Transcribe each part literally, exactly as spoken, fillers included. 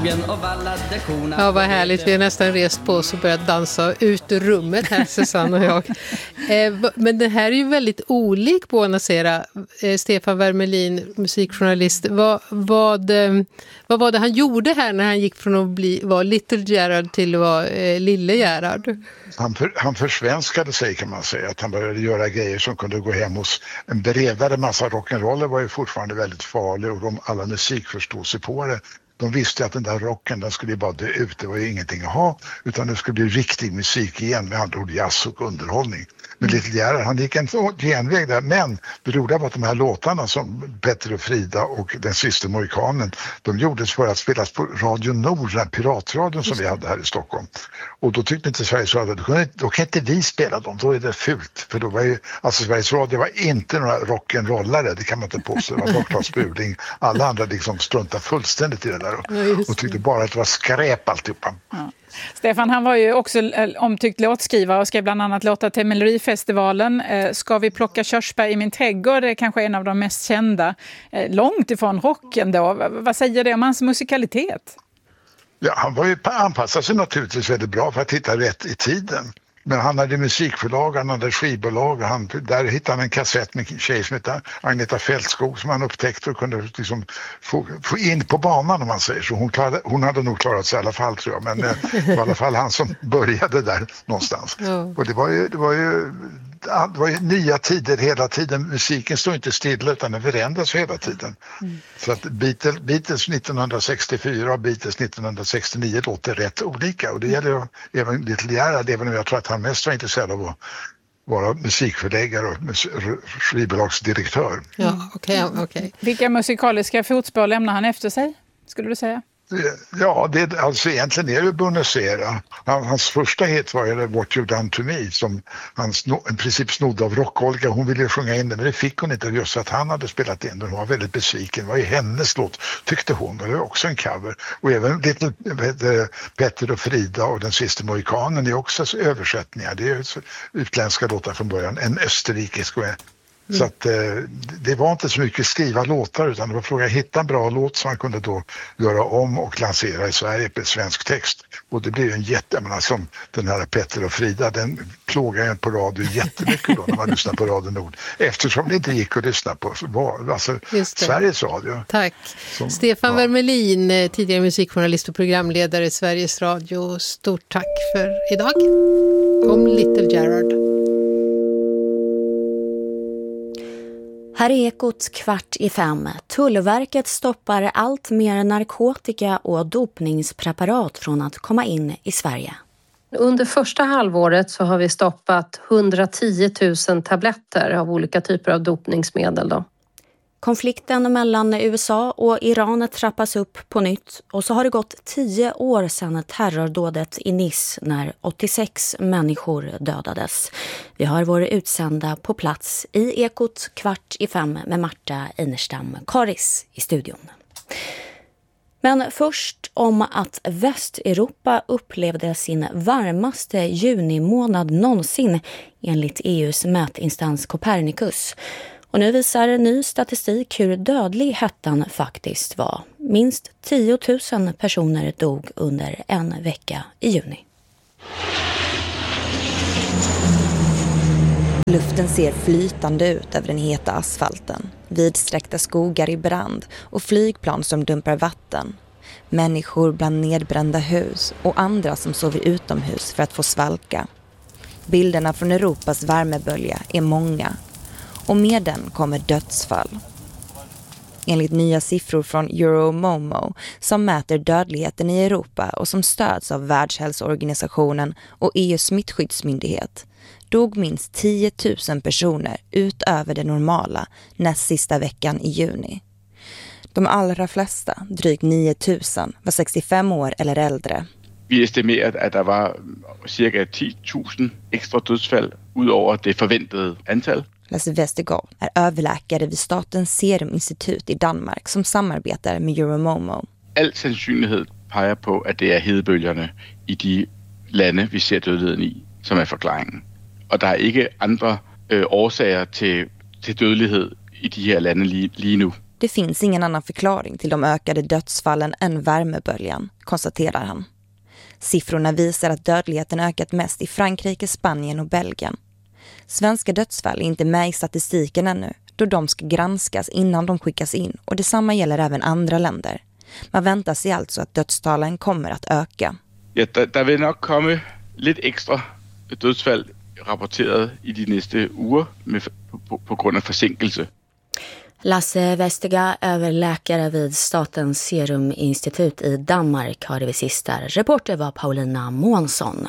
skogen och vallade korna. Ja, vad härligt. Vi har nästan rest på oss och börjat dansa ut ur rummet här, Susanne och jag. Eh, men det här är ju väldigt olik Buonasera. Eh, Stefan Wermelin, musikjournalist. Vad, vad, eh, vad var det han gjorde här när han gick från att bli, vara Little Gerard till att vara eh, Lille Gerard? Han, för, han försvenskade sig, kan man säga. Att han började göra grejer som kunde gå hem hos en bredare massa. Rock'n'roller var ju fortfarande väldigt farlig och de, alla musikförståsigpåare, de visste att den där rocken, den skulle bara dö ut. Det var ju ingenting att ha, utan det skulle bli riktig musik igen, med andra ord jazz och underhållning. Men Little Gerard, han gick en genväg där, men det roliga var att de här låtarna som Petter och Frida och Den sista mohikanen, de gjordes för att spelas på Radio Nord, den piratradion som vi hade här i Stockholm. Och då tyckte inte Sveriges Radio, då, kunde, då kan inte vi spela dem, då är det fult. För då var ju, alltså Sveriges Radio var inte några rock'n'rollare, det kan man inte påstå, det var Bortlas Spuling. Alla andra liksom struntade fullständigt i det där och, Ja, och tyckte bara att det var skräp alltihopa. Ja. Stefan, han var ju också omtyckt låtskrivare och skrev bland annat låtar till Melodifestivalen. Ska vi plocka körsbär i min trädgård? Det är kanske en av de mest kända. Långt ifrån rocken då. Vad säger det om hans musikalitet? Ja, han var ju anpassade sig naturligtvis väldigt bra för att hitta rätt i tiden. Men han hade musikförlag, han hade skivbolag. Han, där hittade han en kassett med en tjej som heter Agneta Fältskog som han upptäckte och kunde liksom få, få in på banan, om man säger så. Hon, klarade, hon hade nog klarat sig i alla fall, tror jag. Men eh, det var i alla fall han som började där någonstans. Ja. Och det var ju... Det var ju Det var ju nya tider hela tiden. Musiken står inte stilla utan den förändras hela tiden. Mm. Så att Beatles, Beatles nittonhundrasextiofyra och Beatles nittonhundrasextionio låter rätt olika. Och det gäller ju även Little Gerard, även om jag tror att han mest var intresserad av att vara musikförläggare och skivbolagsdirektör. Ja, okej, okay, okej. Okay. Vilka musikaliska fotspår lämnar han efter sig, skulle du säga? Ja, det, alltså egentligen är det Buonasera. Han, hans första hit var ju What You Done To Me som han sno, i princip snodde av Rock-Olga. Hon ville sjunga in den, men det fick hon inte, just att han hade spelat in den. Hon var väldigt besviken. Det var ju hennes låt, tyckte hon. Det var också en cover. Och även lite Petter och Frida och Den sista mohikanen är också översättningar. Det är utländska låtar från början. En österrikisk och en Mm. Så att eh, det var inte så mycket skriva låtar, utan det var fråga att hitta en bra låt som man kunde då göra om och lansera i Sverige på svensk text. Och det blev en jätte, jag menar, som den här Petter och Frida, den plågar en på radio jättemycket då när man lyssnar på Radio Nord. Eftersom det inte gick att lyssna på alltså, Sveriges Radio. Tack. Som, Stefan ja. Wermelin, tidigare musikjournalist och programledare i Sveriges Radio. Stort tack för idag. Om Little Gerard. Här är Ekot kvart i fem. Tullverket stoppar allt mer narkotika och dopningspreparat från att komma in i Sverige. Under första halvåret så har vi stoppat hundratio tusen tabletter av olika typer av dopningsmedel då. Konflikten mellan U S A och Iran trappas upp på nytt och så har det gått tio år sedan terrordådet i Nice när åttiosex människor dödades. Vi har vår utsända på plats i Ekot kvart i fem med Marta Einerstam Karis i studion. Men först om att Västeuropa upplevde sin varmaste junimånad någonsin enligt E U:s mätinstans Copernicus. Och nu visar ny statistik hur dödlig hettan faktiskt var. Minst tio tusen personer dog under en vecka i juni. Luften ser flytande ut över den heta asfalten. Vidsträckta skogar i brand och flygplan som dumpar vatten. Människor bland nedbrända hus och andra som sover utomhus för att få svalka. Bilderna från Europas värmebölja är många. Och med den kommer dödsfall. Enligt nya siffror från Euromomo som mäter dödligheten i Europa och som stöds av Världshälsoorganisationen och E U:s smittskyddsmyndighet dog minst tio tusen personer utöver det normala näst sista veckan i juni. De allra flesta, drygt nio tusen, var sextiofem år eller äldre. Vi estimerade att det var cirka tio tusen extra dödsfall utöver det förväntade antal. Lasse Vestergaard är överläkare vid Statens Seruminstitut i Danmark som samarbetar med Euromomo. All sannsynlighet peger på att det är hedebølgerne i de lande vi ser dødeligheden i som är förklaringen. Och det är inte andra øh, årsager till, till dødelighed i de här lande lige, lige nu. Det finns ingen annan förklaring till de ökade dödsfallen än värmeböljan, konstaterar han. Siffrorna visar att dödligheten ökat mest i Frankrike, Spanien och Belgien. Svenska dödsfall är inte med i statistiken ännu, då de ska granskas innan de skickas in, och detsamma gäller även andra länder. Man väntar sig alltså att dödstalen kommer att öka. Ja, der, der vil nok komme lidt ekstra dødsfald rapporteret i de næste uger med, på, på grund af forsinkelse. Lasse Vestiga, överläkare vid Statens Seruminstitut i Danmark, hörde vi sist där. Reporter var Paulina Månsson.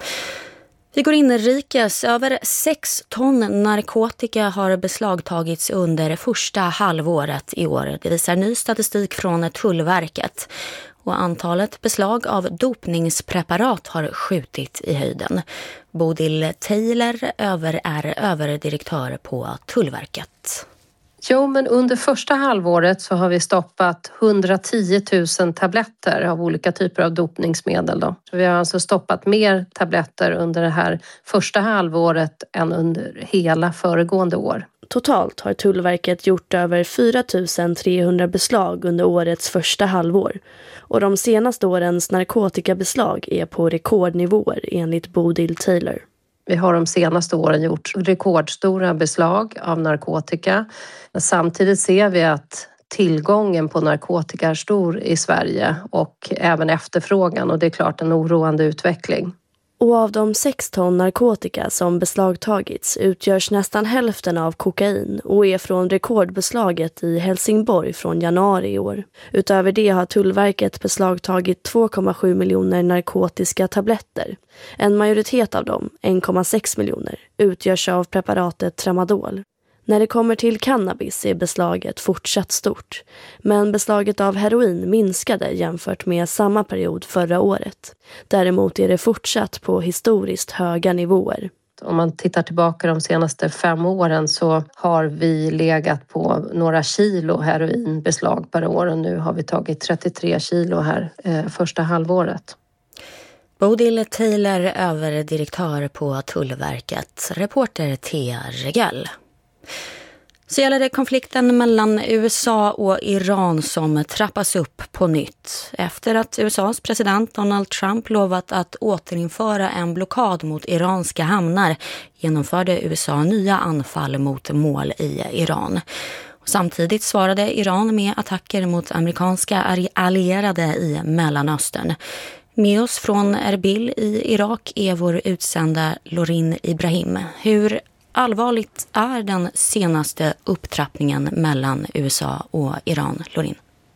Vi går inrikes. Över sex ton narkotika har beslagtagits under första halvåret i år. Det visar ny statistik från Tullverket. Och antalet beslag av dopningspreparat har skjutit i höjden. Bodil Taylor över är överdirektör på Tullverket. Jo, men under första halvåret så har vi stoppat hundratio tusen tabletter av olika typer av dopningsmedel. Då. Så vi har alltså stoppat mer tabletter under det här första halvåret än under hela föregående år. Totalt har Tullverket gjort över fyra tusen trehundra beslag under årets första halvår. Och de senaste årens narkotikabeslag är på rekordnivåer enligt Bodil Taylor. Vi har de senaste åren gjort rekordstora beslag av narkotika. Samtidigt ser vi att tillgången på narkotika är stor i Sverige och även efterfrågan, och det är klart en oroande utveckling. Och av de sex ton narkotika som beslagtagits utgörs nästan hälften av kokain och är från rekordbeslaget i Helsingborg från januari i år. Utöver det har Tullverket beslagtagit två komma sju miljoner narkotiska tabletter. En majoritet av dem, en komma sex miljoner, utgörs av preparatet tramadol. När det kommer till cannabis är beslaget fortsatt stort, men beslaget av heroin minskade jämfört med samma period förra året. Däremot är det fortsatt på historiskt höga nivåer. Om man tittar tillbaka de senaste fem åren så har vi legat på några kilo heroinbeslag per år, och nu har vi tagit trettiotre kilo här eh, första halvåret. Bodil Taylor, överdirektör på Tullverket, reporter Thea Regell. Så gäller det konflikten mellan U S A och Iran som trappas upp på nytt. Efter att U S A:s president Donald Trump lovat att återinföra en blockad mot iranska hamnar genomförde U S A nya anfall mot mål i Iran. Samtidigt svarade Iran med attacker mot amerikanska allierade i Mellanöstern. Med oss från Erbil i Irak är vår utsända Lorin Ibrahim. Hur allvarligt är den senaste upptrappningen mellan U S A och Iran, Lorin?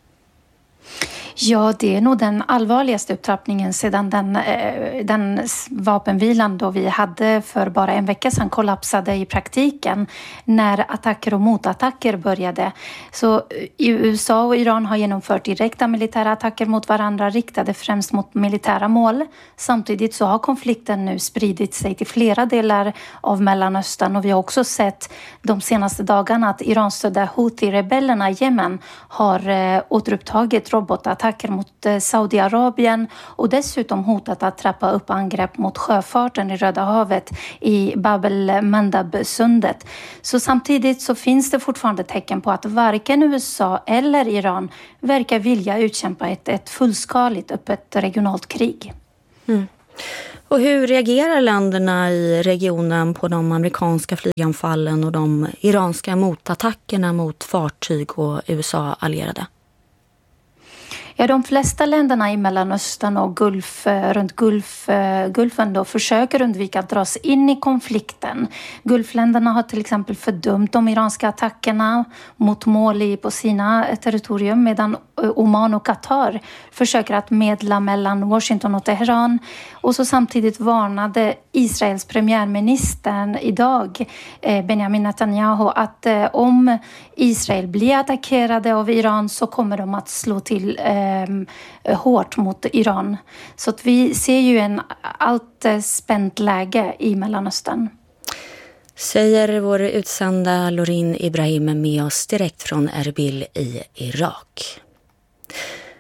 Ja, det är nog den allvarligaste upptrappningen sedan den, den vapenvilan då vi hade för bara en vecka sedan kollapsade i praktiken när attacker och motattacker började. Så U S A och Iran har genomfört direkta militära attacker mot varandra riktade främst mot militära mål. Samtidigt så har konflikten nu spridit sig till flera delar av Mellanöstern, och vi har också sett de senaste dagarna att Iranstödda Houthi-rebellerna i Jemen har återupptagit robotattacker mot Saudiarabien och dessutom hotat att trappa upp angrepp mot sjöfarten i Röda havet i Bab el-Mandab-sundet. Så samtidigt så finns det fortfarande tecken på att varken U S A eller Iran verkar vilja utkämpa ett, ett fullskaligt öppet regionalt krig. Mm. Och hur reagerar länderna i regionen på de amerikanska flyganfallen och de iranska motattackerna mot fartyg och U S A-allierade? Ja, de flesta länderna i Mellanöstern och Gulf, runt Gulf, Gulfen då försöker undvika att dras in i konflikten. Gulfländerna har till exempel fördömt de iranska attackerna mot mål på sina territorium, medan Oman och Qatar försöker att medla mellan Washington och Teheran. Och så samtidigt varnade Israels premiärministern idag, Benjamin Netanyahu, att om Israel blir attackerade av Iran så kommer de att slå till eh, hårt mot Iran. Så att vi ser ju en allt spänt läge i Mellanöstern. Säger vår utsända Lorin Ibrahim med oss direkt från Erbil i Irak.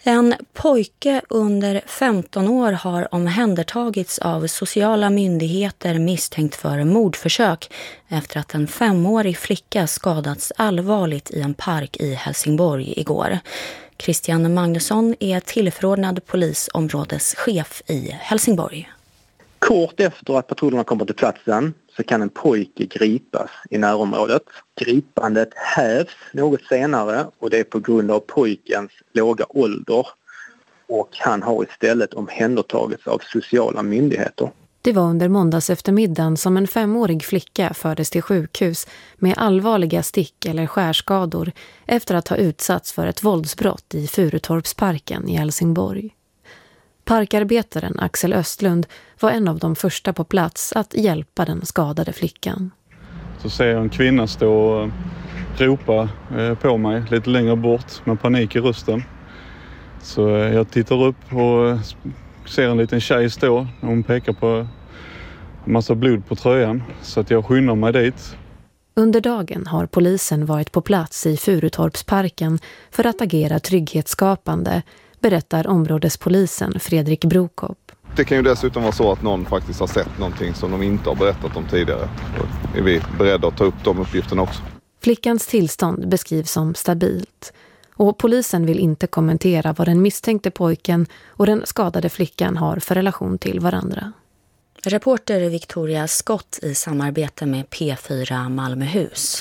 En pojke under femton år har omhändertagits av sociala myndigheter misstänkt för mordförsök efter att en femårig flicka skadats allvarligt i en park i Helsingborg igår. Christian Magnusson är tillförordnad polisområdeschef i Helsingborg. Kort efter att patrullerna kommer till platsen så kan en pojke gripas i närområdet. Gripandet hävs något senare och det är på grund av pojkens låga ålder, och han har istället omhändertagits av sociala myndigheter. Det var under måndags eftermiddagen som en femårig flicka fördes till sjukhus med allvarliga stick- eller skärskador efter att ha utsatts för ett våldsbrott i Furutorpsparken i Helsingborg. Parkarbetaren Axel Östlund var en av de första på plats att hjälpa den skadade flickan. Så ser jag en kvinna stå och ropa på mig lite längre bort med panik i rösten. Så jag tittar upp och ser en liten tjej stå. Hon pekar på en massa blod på tröjan, så att jag skyndar mig dit. Under dagen har polisen varit på plats i Furutorpsparken för att agera trygghetsskapande, berättar områdespolisen Fredrik Brokop. Det kan ju dessutom vara så att någon faktiskt har sett någonting som de inte har berättat om tidigare. Och är vi beredda att ta upp de uppgifterna också. Flickans tillstånd beskrivs som stabilt. Och polisen vill inte kommentera vad den misstänkte pojken och den skadade flickan har för relation till varandra. Reporter Victoria Skott i samarbete med P fyra Malmöhus.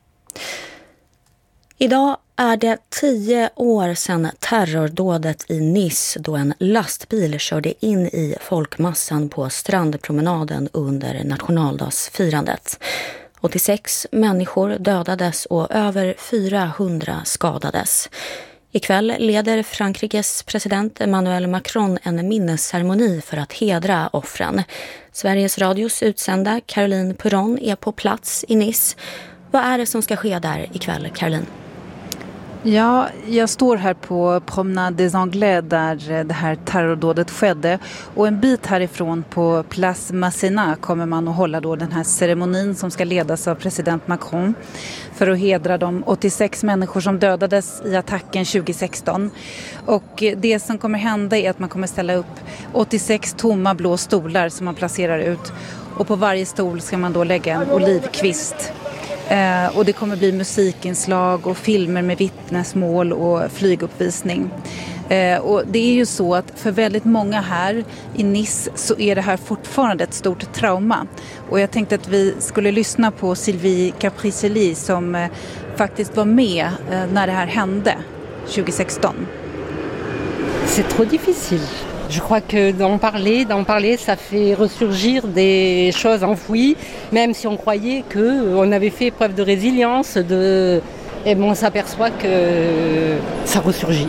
Idag är det tio år sedan terrordådet i Nice då en lastbil körde in i folkmassan på strandpromenaden under nationaldagsfirandet. åttiosex människor dödades och över fyrahundra skadades. Ikväll leder Frankrikes president Emmanuel Macron en minnesceremoni för att hedra offren. Sveriges Radios utsända Caroline Perron är på plats i Nice. Vad är det som ska ske där ikväll, Caroline? Ja, jag står här på Promenade des Anglais där det här terrordådet skedde, och en bit härifrån på Place Masséna kommer man att hålla då den här ceremonin som ska ledas av president Macron för att hedra de åttiosex människor som dödades i attacken tjugo-sexton. Och det som kommer hända är att man kommer ställa upp åttiosex tomma blå stolar som man placerar ut, och på varje stol ska man då lägga en olivkvist. Eh, och det kommer bli musikinslag och filmer med vittnesmål och flyguppvisning. Eh, och det är ju så att för väldigt många här i Nice så är det här fortfarande ett stort trauma. Och jag tänkte att vi skulle lyssna på Sylvie Capriceli som eh, faktiskt var med eh, när det här hände tjugo-sexton. C'est trop difficile. Je crois que d'en parler, d'en parler, ça fait ressurgir des choses enfouies, même si on croyait qu'on avait fait preuve de résilience, de... et bon, on s'aperçoit que ça ressurgit.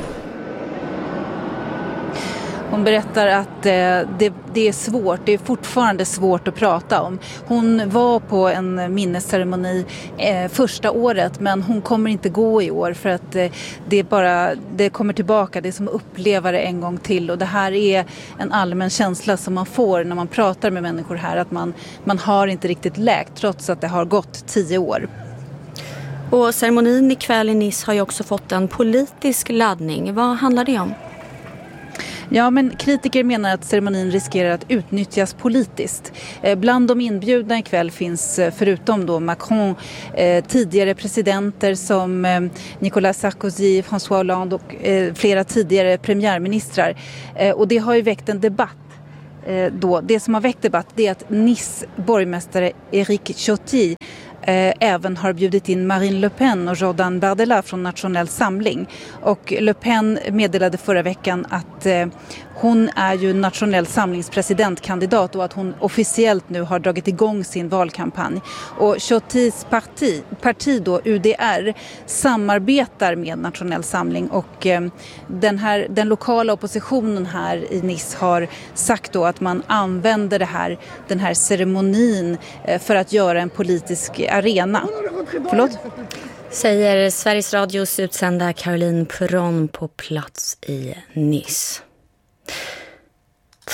Hon berättar att eh, det, det är svårt, det är fortfarande svårt att prata om. Hon var på en minnesceremoni eh, första året, men hon kommer inte gå i år för att eh, det, bara, det kommer tillbaka, det är som att uppleva det en gång till. Och det här är en allmän känsla som man får när man pratar med människor här, att man, man har inte riktigt läkt trots att det har gått tio år. Och ceremonin ikväll i Nice har ju också fått en politisk laddning. Vad handlar det om? Ja, men kritiker menar att ceremonin riskerar att utnyttjas politiskt. Eh, bland de inbjudna ikväll finns, förutom då Macron, eh, tidigare presidenter som eh, Nicolas Sarkozy, François Hollande och eh, flera tidigare premiärministrar. Eh, och det har ju väckt en debatt. Eh, då. Det som har väckt debatt är att Nice borgmästare Éric Ciotti Eh, även har bjudit in Marine Le Pen och Jordan Bardella från Nationell Samling. Och Le Pen meddelade förra veckan att eh, hon är ju nationell samlingspresidentkandidat och att hon officiellt nu har dragit igång sin valkampanj. Och Ciottis parti, parti då, U D R, samarbetar med Nationell Samling, och eh, den, här, den lokala oppositionen här i Nice har sagt då att man använder det här, den här ceremonin eh, för att göra en politisk arena. Förlåt? Säger Sveriges Radios utsända Caroline Perron på plats i Nice.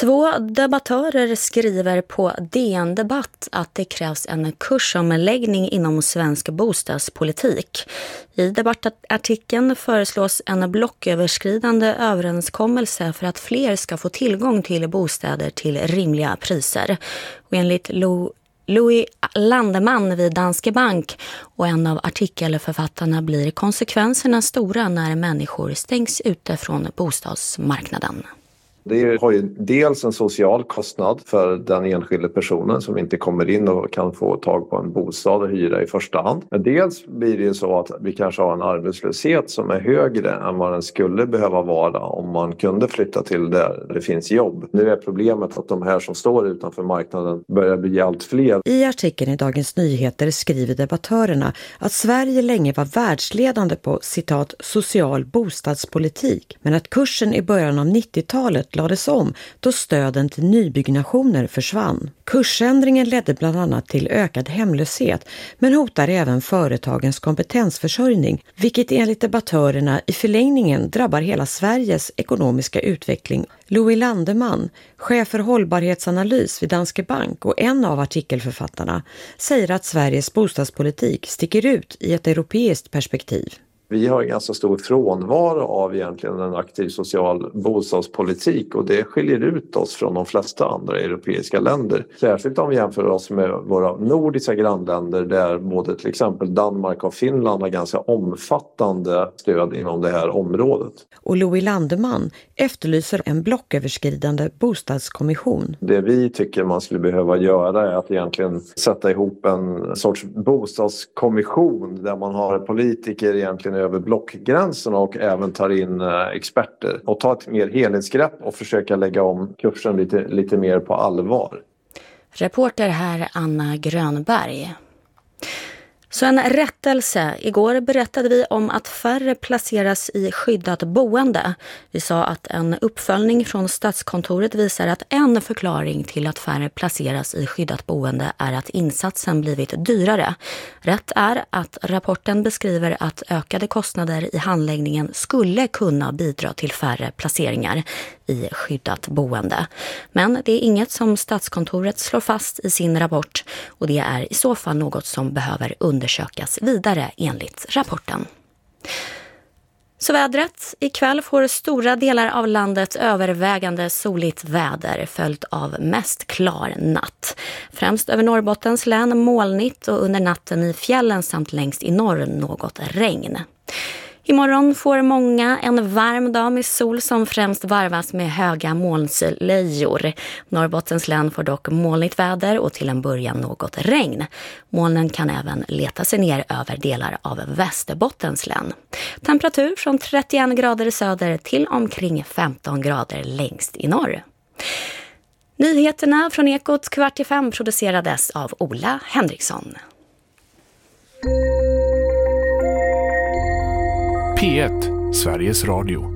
Två debattörer skriver på D N Debatt att det krävs en kursomläggning inom svensk bostadspolitik. I debattartikeln föreslås en blocköverskridande överenskommelse för att fler ska få tillgång till bostäder till rimliga priser. Och enligt Lo- Louis Landeman vid Danske Bank och en av artikelförfattarna blir konsekvenserna stora när människor stängs ute från bostadsmarknaden. Det har ju dels en social kostnad för den enskilda personen som inte kommer in och kan få tag på en bostad och hyra i första hand. Men dels blir det ju så att vi kanske har en arbetslöshet som är högre än vad den skulle behöva vara om man kunde flytta till där det finns jobb. Nu är problemet att de här som står utanför marknaden börjar bli allt fler. I artikeln i Dagens Nyheter skriver debattörerna att Sverige länge var världsledande på citat social bostadspolitik, men att kursen i början av nittiotalet lades om då stöden till nybyggnationer försvann. Kursändringen ledde bland annat till ökad hemlöshet men hotar även företagens kompetensförsörjning, vilket enligt debattörerna i förlängningen drabbar hela Sveriges ekonomiska utveckling. Louis Landeman, chef för hållbarhetsanalys vid Danske Bank och en av artikelförfattarna, säger att Sveriges bostadspolitik sticker ut i ett europeiskt perspektiv. Vi har en ganska stor frånvaro av egentligen en aktiv social bostadspolitik och det skiljer ut oss från de flesta andra europeiska länder. Särskilt om vi jämför oss med våra nordiska grannländer där både till exempel Danmark och Finland har ganska omfattande stöd inom det här området. Och Louis Landeman efterlyser en blocköverskridande bostadskommission. Det vi tycker man skulle behöva göra är att egentligen sätta ihop en sorts bostadskommission där man har politiker egentligen över blockgränserna och även tar in experter och ta ett mer helhetsgrepp och försöka lägga om kursen lite, lite mer på allvar. Reporter här Anna Grönberg. Så en rättelse. Igår berättade vi om att färre placeras i skyddat boende. Vi sa att en uppföljning från Statskontoret visar att en förklaring till att färre placeras i skyddat boende är att insatsen blivit dyrare. Rätt är att rapporten beskriver att ökade kostnader i handläggningen skulle kunna bidra till färre placeringar i skyddat boende. Men det är inget som Statskontoret slår fast i sin rapport och det är i så fall något som behöver undersökas vidare enligt rapporten. Så vädret. Ikväll får stora delar av landet övervägande soligt väder följt av mest klar natt. Främst över Norrbottens län molnigt och under natten i fjällen samt längst i norr något regn. Imorgon får många en varm dag med sol som främst varvas med höga molnslöjor. Norrbottens län får dock molnigt väder och till en början något regn. Molnen kan även leta sig ner över delar av Västerbottens län. Temperatur från trettioen grader i söder till omkring femton grader längst i norr. Nyheterna från Ekot kvart i fem producerades av Ola Henriksson. P ett, Sveriges Radio.